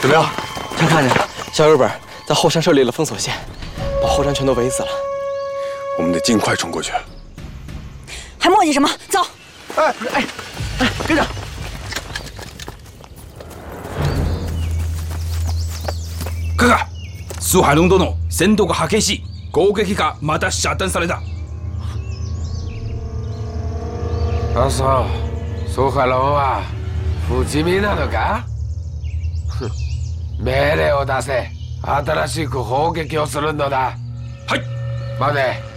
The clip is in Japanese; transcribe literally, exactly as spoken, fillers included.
怎么样？ 全看见了，小日本在后山设立了封锁线，把后山全都围死了。 我们得尽快冲过去。 还磨叽什么？走！ 哎哎哎，跟着！ カカ、スハロンドの戦闘が激しい。攻撃がまた遮断された。 あ、そう。スハロンは不死身なのか？命令を出せ。新しく砲撃をするのだ。 はい。 待て。